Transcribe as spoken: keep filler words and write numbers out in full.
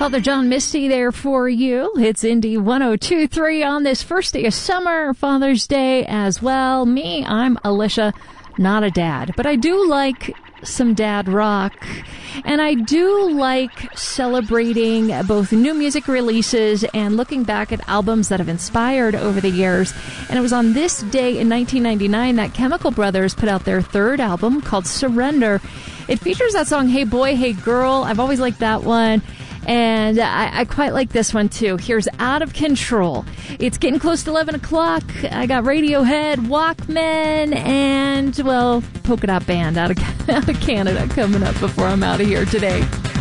Father John Misty there for you. It's Indy one oh two point three on this first day of summer, Father's Day as well. Me, I'm Alicia, not a dad, but I do like some dad rock. And I do like celebrating both new music releases and looking back at albums that have inspired over the years. And it was on this day in nineteen ninety-nine that Chemical Brothers put out their third album called Surrender. It features that song, Hey Boy, Hey Girl. I've always liked that one. And I, I quite like this one, too. Here's Out of Control. It's getting close to eleven o'clock. I got Radiohead, Walkmen, and, well, Polka Dot Band out of, out of Canada coming up before I'm out of here today.